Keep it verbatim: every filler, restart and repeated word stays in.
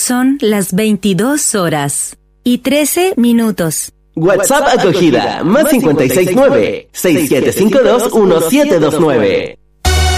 Son las veintidós horas y trece minutos. WhatsApp acogida, más cincuenta y seis nueve, seis siete cinco dos, uno siete dos nueve.